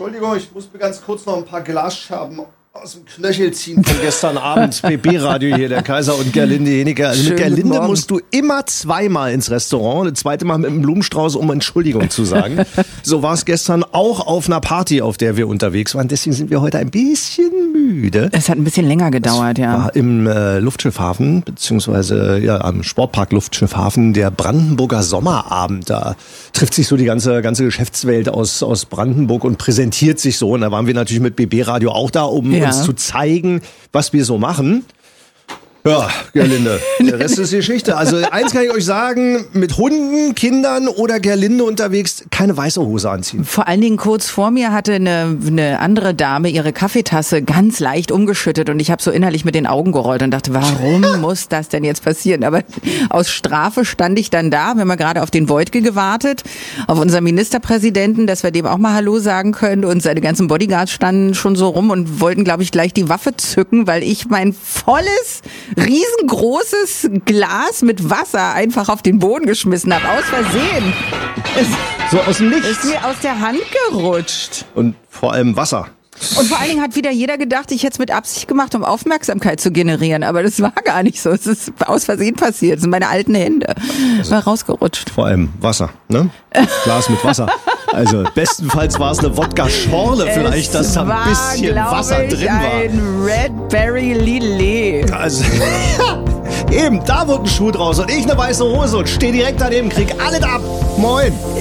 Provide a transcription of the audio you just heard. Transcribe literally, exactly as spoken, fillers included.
Entschuldigung, ich muss mir ganz kurz noch ein paar Glasscherben aus dem Knöchel ziehen von gestern Abend. B B-Radio hier, der Kaiser und Gerlinde Hennicke. Also mit Gerlinde musst du immer zweimal ins Restaurant. Das zweite Mal mit einem Blumenstrauß, um Entschuldigung zu sagen. So war es gestern auch auf einer Party, auf der wir unterwegs waren. Deswegen sind wir heute ein bisschen müde. Es hat ein bisschen länger gedauert, das ja. War im äh, Luftschiffhafen, beziehungsweise ja, am Sportpark Luftschiffhafen, der Brandenburger Sommerabend. Da trifft sich so die ganze, ganze Geschäftswelt aus, aus Brandenburg und präsentiert sich so. Und da waren wir natürlich mit B B-Radio auch da, um ja. uns zu zeigen, was wir so machen. Ja, Gerlinde, der Rest ist Geschichte. Also eins kann ich euch sagen, mit Hunden, Kindern oder Gerlinde unterwegs, keine weiße Hose anziehen. Vor allen Dingen kurz vor mir hatte eine, eine andere Dame ihre Kaffeetasse ganz leicht umgeschüttet und ich habe so innerlich mit den Augen gerollt und dachte, warum muss das denn jetzt passieren? Aber aus Strafe stand ich dann da, wir haben ja gerade auf den Wojtke gewartet, auf unseren Ministerpräsidenten, dass wir dem auch mal Hallo sagen können und seine ganzen Bodyguards standen schon so rum und wollten, glaube ich, gleich die Waffe zücken, weil ich mein volles riesengroßes Glas mit Wasser einfach auf den Boden geschmissen habe, aus Versehen. So aus dem Nichts. Ist mir aus der Hand gerutscht. Und vor allem Wasser. Und vor allen Dingen hat wieder jeder gedacht, ich hätte es mit Absicht gemacht, um Aufmerksamkeit zu generieren. Aber das war gar nicht so. Es ist aus Versehen passiert. Das sind meine alten Hände. Also, war rausgerutscht. Vor allem Wasser, ne? Glas mit Wasser. Also bestenfalls war es eine Wodka-Schorle vielleicht, dass da ein bisschen war, Wasser ich, drin war. Ein Redberry Lillet. Also eben, da wurde ein Schuh draus und ich eine weiße Hose und stehe direkt daneben, krieg alles ab. Moin.